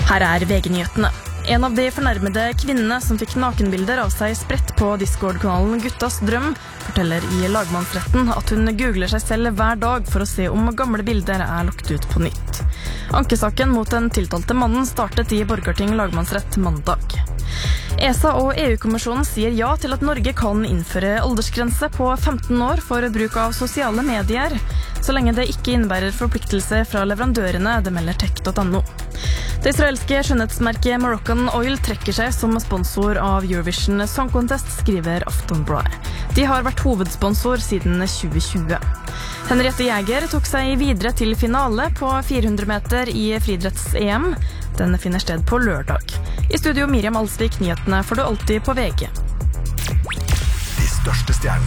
Her VG-nyhetene. En av de fornærmede kvinnene som fikk nakenbilder av seg spredt på Discord-kanalen Guttas Drøm, forteller i lagmannsretten at hun googler seg selv hver dag for å se om gamle bilder lagt ut på nytt. Ankesaken mot den tiltalte mannen startet i Borgarting lagmannsrett mandag. ESA og EU-kommisjonen sier ja til at Norge kan innføre aldersgrense på 15 år for bruk av sosiale medier, så lenge det ikke innebærer forpliktelse fra leverandørene, det melder tech.no. Det israelske skjønnhetsmerket Moroccan Oil trekker seg som sponsor av Eurovision Song Contest, skriver Aftonbladet. De har vært hovedsponsor siden 2020. Henriette Jæger tok seg videre til finale på 400 meter i friidretts-EM. Den finner sted på lørdag. I studio Miriam Alsvik, nyhetene får du alltid på VG. De største stjernene